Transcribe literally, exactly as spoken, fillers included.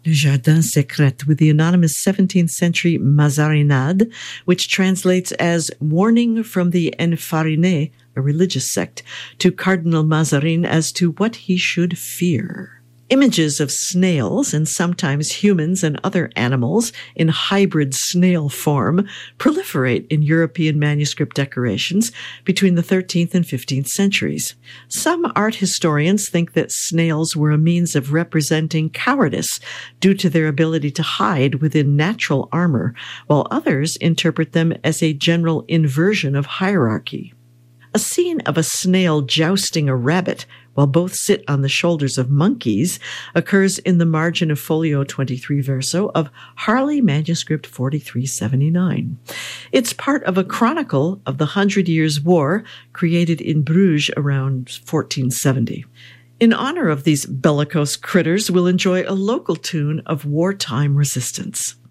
Le Jardin Secret with the anonymous seventeenth century Mazarinade, which translates as Warning from the Enfariné, a religious sect, to Cardinal Mazarin as to what he should fear. Images of snails and sometimes humans and other animals in hybrid snail form proliferate in European manuscript decorations between the thirteenth and fifteenth centuries. Some art historians think that snails were a means of representing cowardice due to their ability to hide within natural armor, while others interpret them as a general inversion of hierarchy. A scene of a snail jousting a rabbit while both sit on the shoulders of monkeys occurs in the margin of folio twenty-three verso of Harley manuscript forty-three seventy-nine. It's part of a chronicle of the Hundred Years' War created in Bruges around fourteen seventy. In honor of these bellicose critters, we'll enjoy a local tune of wartime resistance.